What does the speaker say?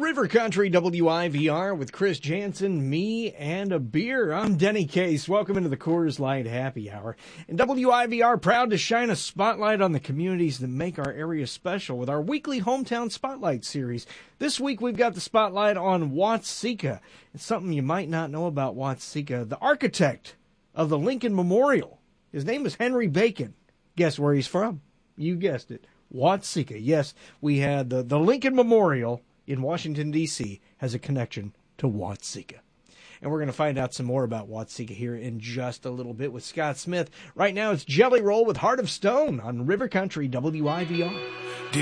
River Country WIVR with Chris Jansen, me, and a beer. I'm Denny Case. Welcome into the Coors Light Happy Hour. And WIVR proud to shine a spotlight on the communities that make our area special with our weekly Hometown Spotlight series. This week we've got the spotlight on Watseka. It's something you might not know about Watseka. The architect of the Lincoln Memorial, his name is Henry Bacon. Guess where he's from? You guessed it. Watseka. Yes, we had the Lincoln Memorial in Washington, D.C. has a connection to Watseka. And we're going to find out some more about Watseka here in just a little bit with Scott Smith. Right now it's Jelly Roll with Heart of Stone on River Country WIVR.